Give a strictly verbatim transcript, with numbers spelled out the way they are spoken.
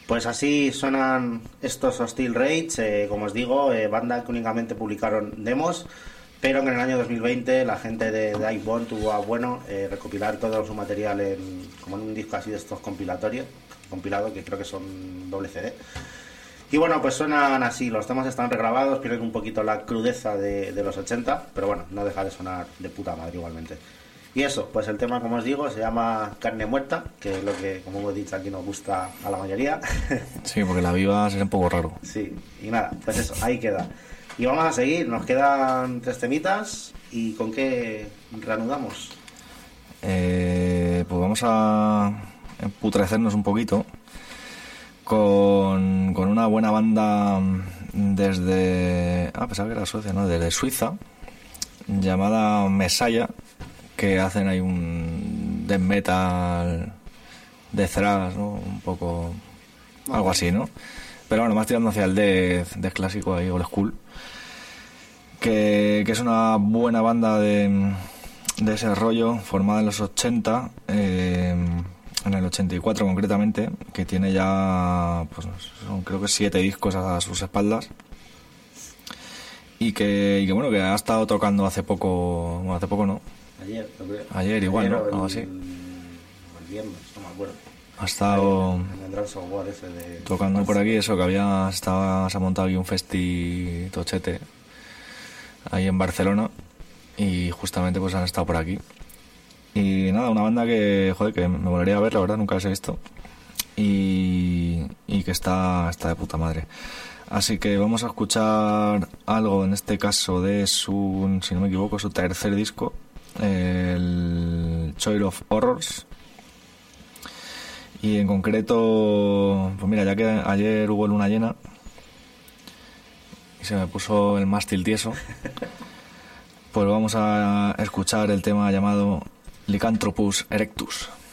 Pues así suenan estos Hostile Rage, eh, como os digo, eh, banda que únicamente publicaron demos, pero que en el año dos mil veinte la gente de, de Icebone tuvo a bueno eh, recopilar todo su material en, como en un disco así de estos compilatorios, compilado, que creo que son doble C D. Y bueno, pues suenan así, los temas están regrabados, pierden un poquito la crudeza de, de los ochenta, pero bueno, no deja de sonar de puta madre igualmente. Y eso, pues el tema, como os digo, se llama Carne Muerta, que es lo que, como hemos dicho, aquí nos gusta a la mayoría. Sí, porque la viva sería un poco raro. Sí, y nada, pues eso, ahí queda. Y vamos a seguir, nos quedan tres temitas, ¿y con qué reanudamos? Eh, pues vamos a emputrecernos un poquito con, con una buena banda desde... Ah, pensaba que era Suecia, ¿no? Desde Suiza, llamada Messiah, que hacen ahí un death metal de thrash, ¿no? Un poco algo okay. así, ¿no? Pero bueno, más tirando hacia el death, death clásico ahí, old school, que, que es una buena banda de, de ese rollo, formada en los ochenta, eh, en el ochenta y cuatro concretamente, que tiene ya, pues son, creo que siete discos a sus espaldas. Y que, y que bueno, que ha estado tocando hace poco, bueno, hace poco no, Ayer, lo creo. Ayer igual, Ayer, ¿no? El, Algo así. El viernes, no me acuerdo. Ha estado en, en el Drum Software ese de... tocando por aquí, eso, que había estaba, se ha montado aquí un festi tochete ahí en Barcelona y justamente pues han estado por aquí. Y nada, una banda que, joder, que me molaría ver, la verdad, nunca las he visto. Y, y que está, está de puta madre. Así que vamos a escuchar algo, en este caso de su, si no me equivoco, su tercer disco, el Choir of Horrors. Y en concreto, pues mira, ya que ayer hubo luna llena y se me puso el mástil tieso, pues vamos a escuchar el tema llamado Lycanthropus erectus.